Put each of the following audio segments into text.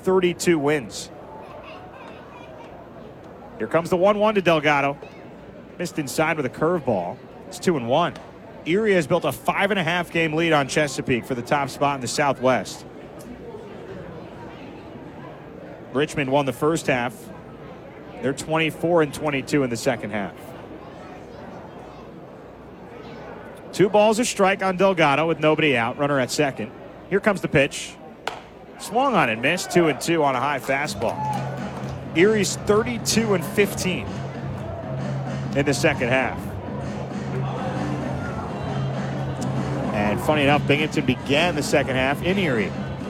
32 wins. Here comes the 1-1 to Delgado. Missed inside with a curveball. It's 2-1. Erie has built a 5.5 game lead on Chesapeake for the top spot in the Southwest. Richmond won the first half. They're 24-22 in the second half. 2 balls a strike on Delgado with nobody out. Runner at second. Here comes the pitch. Swung on and missed. 2-2 on a high fastball. Erie's 32-15 in the second half. And funny enough, Binghamton began the second half in Erie.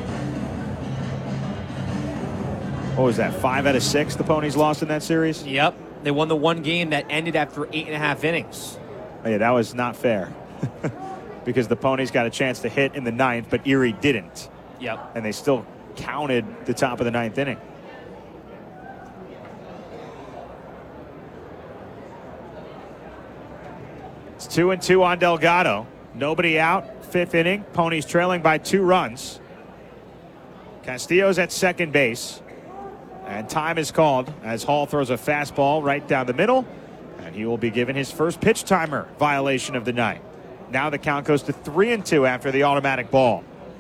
What was that, 5 out of 6 the Ponies lost in that series? Yep. They won the one game that ended after 8.5 innings. Oh, yeah, that was not fair. Because the Ponies got a chance to hit in the 9th, but Erie didn't. Yep. And they still counted the top of the 9th inning. It's 2-2 on Delgado. Nobody out. 5th inning. Ponies trailing by 2 runs. Castillo's at second base. And time is called as Hall throws a fastball right down the middle. And he will be given his first pitch timer violation of the night. Now the count goes to 3-2 after the automatic ball.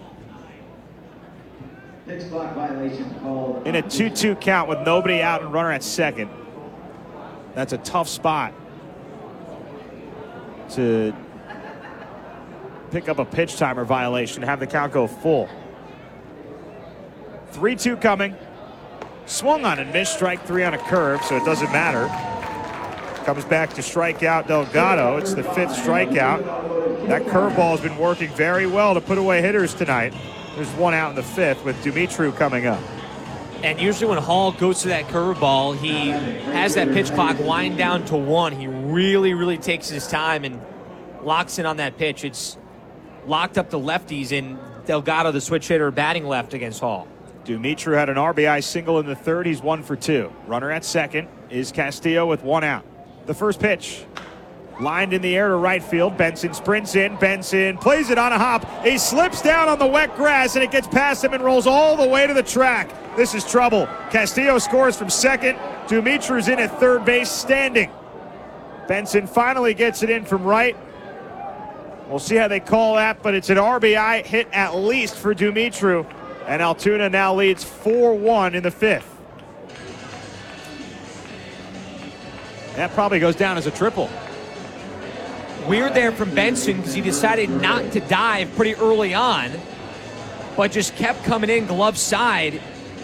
Pitch clock violation called. In a 2-2 count with nobody out and runner at second. That's a tough spot to pick up a pitch timer violation, have the count go full. 3-2 coming. Swung on and missed, strike 3 on a curve, so it doesn't matter. Comes back to strike out Delgado. It's the 5th strikeout. That curveball has been working very well to put away hitters tonight. There's 1 out in the 5th with Dumitru coming up. And usually when Hall goes to that curveball, he has that pitch clock wind down to 1. He really takes his time and locks in on that pitch. It's locked up the lefties, and Delgado, the switch hitter, batting left against Hall. Dumitru had an RBI single in the 3rd. He's 1 for 2. Runner at second is Castillo with 1 out. The first pitch. Lined in the air to right field. Benson sprints in. Benson plays it on a hop. He slips down on the wet grass, and it gets past him and rolls all the way to the track. This is trouble. Castillo scores from second. Dumitru's in at third base standing. Benson finally gets it in from right. We'll see how they call that, but it's an RBI hit at least for Dumitru. And Altoona now leads 4-1 in the 5th. That probably goes down as a triple. Weird there from Benson because he decided not to dive pretty early on, but just kept coming in glove side.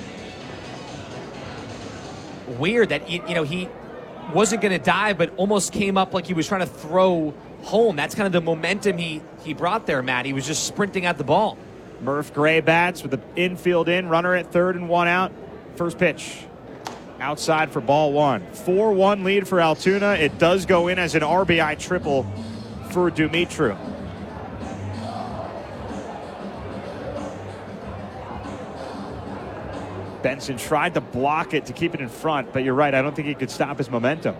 Weird that he wasn't going to dive, but almost came up like he was trying to throw home. That's kind of the momentum he brought there, Matt. He was just sprinting at the ball. Murph Gray bats with the infield in, runner at third and 1 out. First pitch. Outside for ball 1. 4-1 lead for Altoona. It does go in as an RBI triple for Dumitru. Benson tried to block it to keep it in front, but you're right, I don't think he could stop his momentum.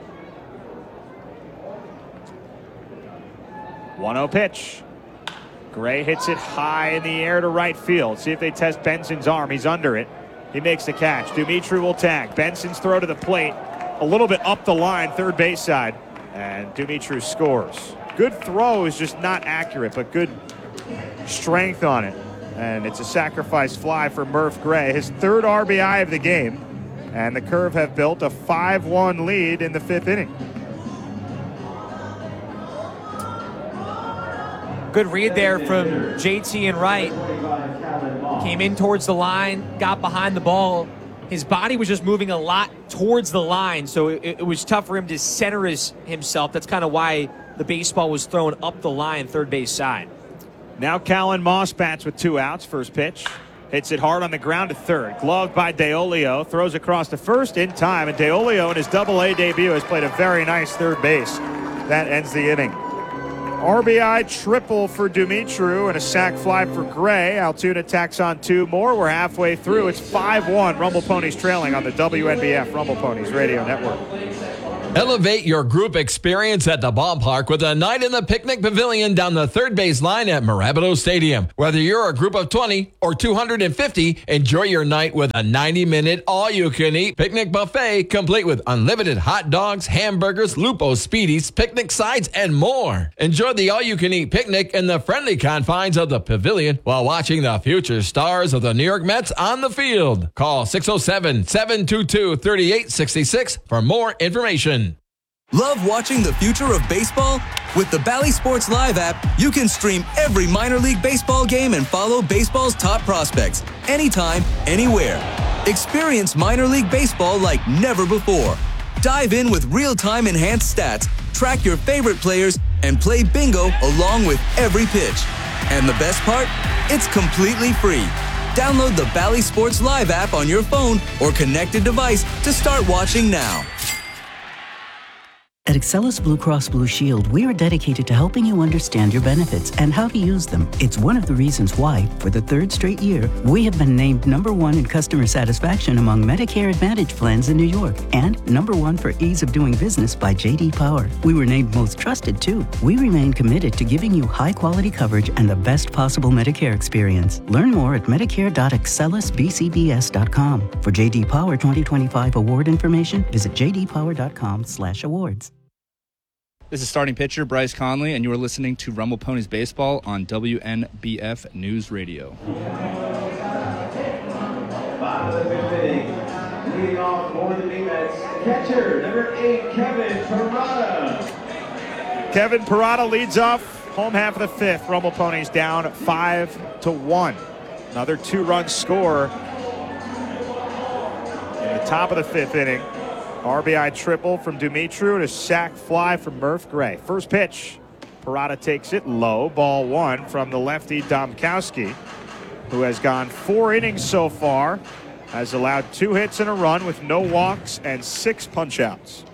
1-0 pitch. Gray hits it high in the air to right field. See if they test Benson's arm. He's under it. He makes the catch. Dumitru will tag. Benson's throw to the plate. A little bit up the line, third base side. And Dumitru scores. Good throw is just not accurate, but good strength on it. And it's a sacrifice fly for Murph Gray. His 3rd RBI of the game. And the Curve have built a 5-1 lead in the 5th inning. Good read there from JT and Wright. Came in towards the line, got behind the ball. His body was just moving a lot towards the line, so it was tough for him to center himself. That's kind of why the baseball was thrown up the line, third base side. Now Callan Moss bats with 2 outs. First pitch. Hits it hard on the ground to third. Gloved by DeOlio. Throws across to first in time. And DeOlio in his Double-A debut has played a very nice third base. That ends the inning. RBI triple for Dumitru and a sac fly for Gray. Altoona tacks on 2 more. We're halfway through. It's 5-1. Rumble Ponies trailing on the WNBF Rumble Ponies Radio Network. Elevate your group experience at the ballpark with a night in the picnic pavilion down the third base line at Marabito Stadium. Whether you're a group of 20 or 250, enjoy your night with a 90-minute all-you-can-eat picnic buffet complete with unlimited hot dogs, hamburgers, Lupo Speedies, picnic sides, and more. Enjoy the all-you-can-eat picnic in the friendly confines of the pavilion while watching the future stars of the New York Mets on the field. Call 607-722-3866 for more information. Love watching the future of baseball? With the Bally Sports Live app, you can stream every minor league baseball game and follow baseball's top prospects anytime, anywhere. Experience minor league baseball like never before. Dive in with real-time enhanced stats, track your favorite players, and play bingo along with every pitch. And the best part? It's completely free. Download the Bally Sports Live app on your phone or connected device to start watching now. At Excellus Blue Cross Blue Shield, we are dedicated to helping you understand your benefits and how to use them. It's one of the reasons why, for the third straight year, we have been named #1 in customer satisfaction among Medicare Advantage plans in New York and #1 for ease of doing business by J.D. Power. We were named most trusted, too. We remain committed to giving you high-quality coverage and the best possible Medicare experience. Learn more at medicare.excellusbcbs.com. For J.D. Power 2025 award information, visit jdpower.com/awards. This is starting pitcher Bryce Conley, and you are listening to Rumble Ponies Baseball on WNBF News Radio. Bottom of the fifth inning, leading off for the Mets, catcher number 8, Kevin Parada. Kevin Parada leads off home half of the fifth. Rumble Ponies down 5-1. Another 2-run score in the top of the fifth inning. RBI triple from Dumitru and a sac fly from Murph Gray. First pitch, Parada takes it low. Ball 1 from the lefty Domkowski, who has gone 4 innings so far, has allowed 2 hits and a run with no walks and 6 punch-outs.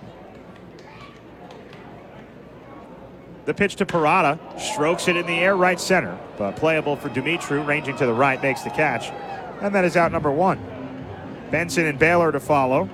The pitch to Parada, strokes it in the air right center, but playable for Dumitru, ranging to the right, makes the catch, and that is out number 1. Benson and Baylor to follow.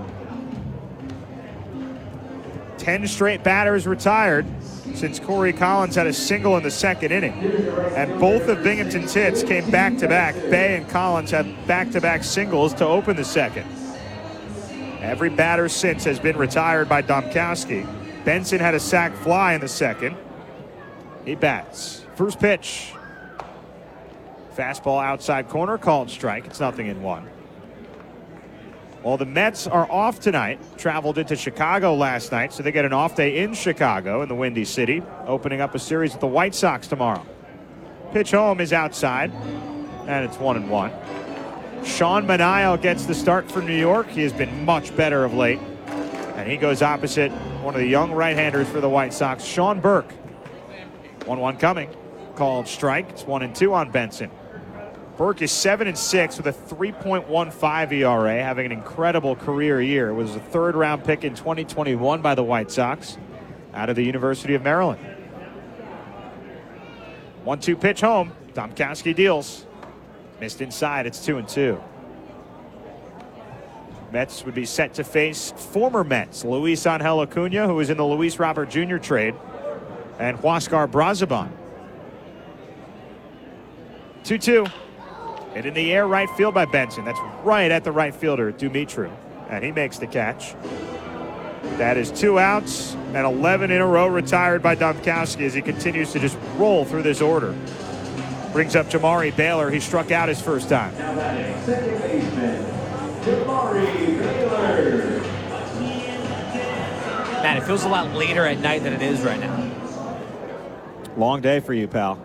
10 straight batters retired since Corey Collins had a single in the second inning. And both of Binghamton's hits came back-to-back. Bay and Collins had back-to-back singles to open the second. Every batter since has been retired by Domkowski. Benson had a sac fly in the second. He bats. First pitch. Fastball outside corner, called strike. It's 0-1. Well, the Mets are off tonight. Traveled into Chicago last night, so they get an off day in Chicago in the Windy City, opening up a series with the White Sox tomorrow. Pitch home is outside, and it's 1-1. Sean Manaea gets the start for New York. He has been much better of late, and he goes opposite one of the young right-handers for the White Sox, Sean Burke. 1-1 coming. Called strike. It's 1-2 on Benson. Burke is 7-6 with a 3.15 ERA, having an incredible career year. Was a third-round pick in 2021 by the White Sox out of the University of Maryland. 1-2 pitch home. Domkowski deals. Missed inside. It's 2-2. Mets would be set to face former Mets, Luis Angel Acuna, who was in the Luis Robert Jr. trade, and Huascar Brazoban. 2-2. Hit in the air right field by Benson. That's right at the right fielder, Dumitru. And he makes the catch. That is 2 outs and 11 in a row retired by Domkowski as he continues to just roll through this order. Brings up Jamari Baylor. He struck out his first time. Now batting, second baseman, Jamari Baylor. Man, it feels a lot later at night than it is right now. Long day for you, pal.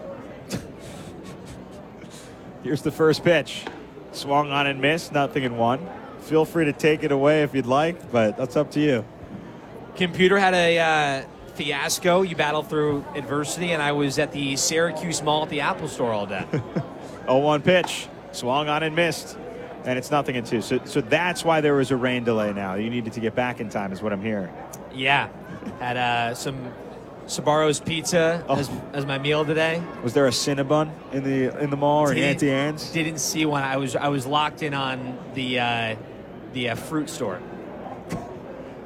Here's the first pitch. Swung on and missed, 0-1. Feel free to take it away if you'd like, but that's up to you. Computer had a fiasco. You battled through adversity, and I was at the Syracuse Mall at the Apple Store all day. 0-1 pitch. Swung on and missed. And it's 0-2. So that's why there was a rain delay now. You needed to get back in time is what I'm hearing. Yeah. Had some Sbarro's pizza as my meal today. Was there a Cinnabon in the mall or Auntie Anne's? Didn't see one. I was locked in on the fruit store.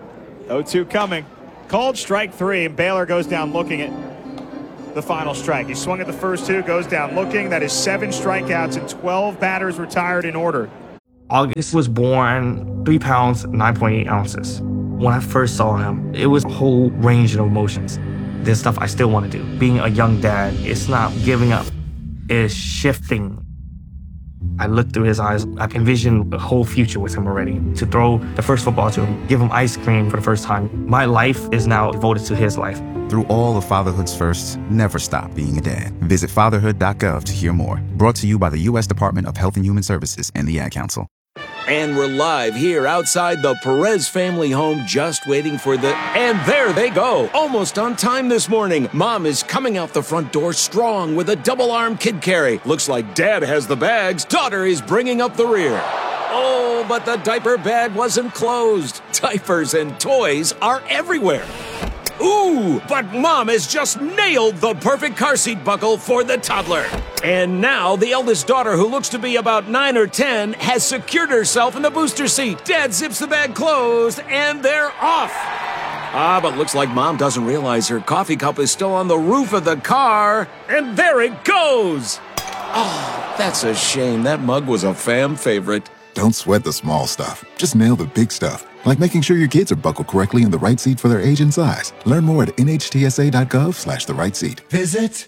0-2 coming. Called strike 3, and Baylor goes down looking at the final strike. He swung at the first 2, goes down looking. That is 7 strikeouts and 12 batters retired in order. August was born 3 pounds, 9.8 ounces. When I first saw him, it was a whole range of emotions. There's stuff I still want to do. Being a young dad, it's not giving up, it's shifting. I looked through his eyes. I envisioned a whole future with him already. To throw the first football to him, give him ice cream for the first time. My life is now devoted to his life. Through all of fatherhood's firsts, never stop being a dad. Visit fatherhood.gov to hear more. Brought to you by the U.S. Department of Health and Human Services and the Ad Council. And we're live here outside the Perez family home, just waiting for the... And there they go, almost on time this morning. Mom is coming out the front door strong with a double-arm kid carry. Looks like Dad has the bags. Daughter is bringing up the rear. Oh, but the diaper bag wasn't closed. Diapers and toys are everywhere. Ooh, but Mom has just nailed the perfect car seat buckle for the toddler. And now the eldest daughter, who looks to be about 9 or 10, has secured herself in the booster seat. Dad zips the bag closed, and they're off. But looks like Mom doesn't realize her coffee cup is still on the roof of the car. And there it goes. Oh, that's a shame. That mug was a fam favorite. Don't sweat the small stuff. Just nail the big stuff. Like making sure your kids are buckled correctly in the right seat for their age and size. Learn more at nhtsa.gov/the right seat. Visit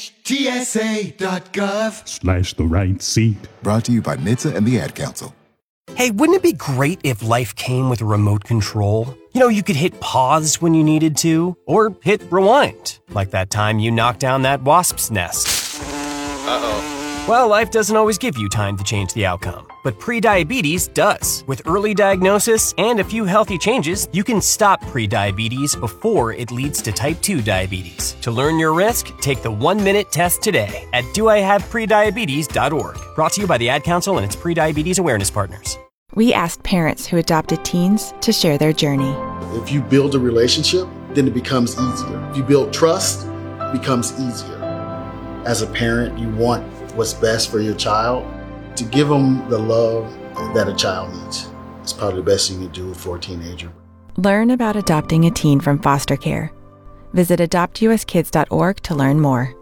nhtsa.gov/the right seat. Brought to you by NHTSA and the Ad Council. Hey, wouldn't it be great if life came with a remote control? You know, you could hit pause when you needed to, or hit rewind, like that time you knocked down that wasp's nest. Uh-oh. Well, life doesn't always give you time to change the outcome, but prediabetes does. With early diagnosis and a few healthy changes, you can stop prediabetes before it leads to type 2 diabetes. To learn your risk, take the 1-minute test today at doihaveprediabetes.org. Brought to you by the Ad Council and its prediabetes awareness partners. We asked parents who adopted teens to share their journey. If you build a relationship, then it becomes easier. If you build trust, it becomes easier. As a parent, you want what's best for your child. To give them the love that a child needs. It's probably the best thing you can do for a teenager. Learn about adopting a teen from foster care. Visit adoptuskids.org to learn more.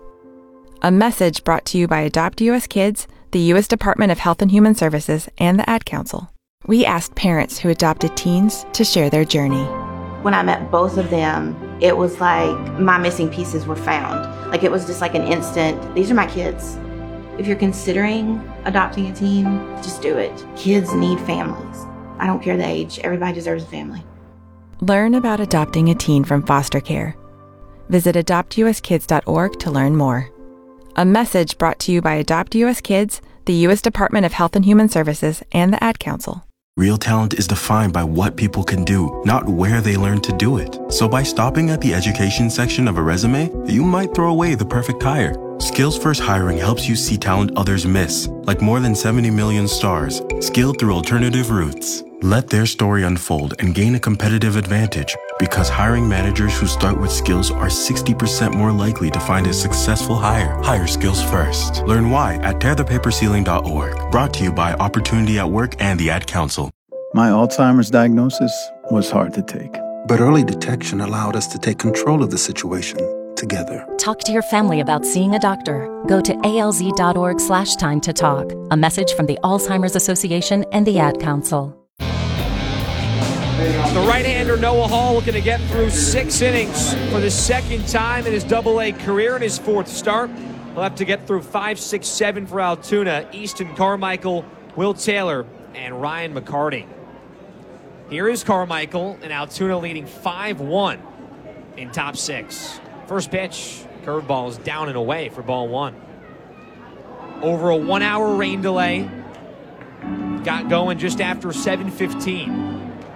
A message brought to you by Adopt US Kids, the U.S. Department of Health and Human Services, and the Ad Council. We asked parents who adopted teens to share their journey. When I met both of them, it was like my missing pieces were found. Like it was just like an instant, these are my kids. If you're considering adopting a teen, just do it. Kids need families. I don't care the age. Everybody deserves a family. Learn about adopting a teen from foster care. Visit adoptuskids.org to learn more. A message brought to you by Adopt US Kids, the U.S. Department of Health and Human Services, and the Ad Council. Real talent is defined by what people can do, not where they learn to do it. So by stopping at the education section of a resume, you might throw away the perfect hire. Skills First Hiring helps you see talent others miss, like more than 70 million stars, skilled through alternative routes. Let their story unfold and gain a competitive advantage, because hiring managers who start with skills are 60% more likely to find a successful hire. Hire skills first. Learn why at tearthepaperceiling.org. Brought to you by Opportunity at Work and the Ad Council. My Alzheimer's diagnosis was hard to take, but early detection allowed us to take control of the situation together. Talk to your family about seeing a doctor. Go to alz.org/time to talk. A message from the Alzheimer's Association and the Ad Council. The right-hander Noah Hall looking to get through 6 innings for the second time in his Double-A career in his 4th start. He'll have to get through 5, 6, 7 for Altoona, Easton Carmichael, Will Taylor, and Ryan McCarty. Here is Carmichael, and Altoona leading 5-1 in top 6. First pitch, curveball is down and away for ball 1. Over a 1-hour rain delay. Got going just after 7:15.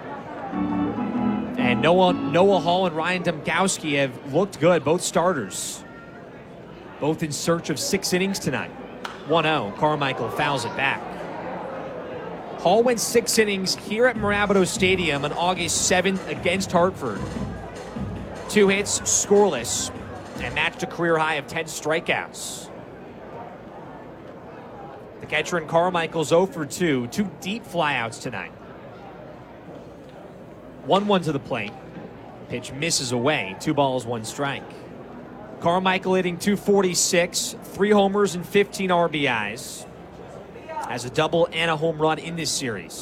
And Noah Hall and Ryan Domkowski have looked good, both starters. Both in search of 6 innings tonight. 1-0, Carmichael fouls it back. Hall went 6 innings here at Mirabito Stadium on August 7th against Hartford. 2 hits, scoreless, and matched a career high of 10 strikeouts. The catcher in Carmichael's 0 for 2, 2 deep flyouts tonight. 1-1 to the plate. Pitch misses away. 2 balls, 1 strike. Carmichael hitting .246, 3 homers and 15 RBIs. Has a double and a home run in this series.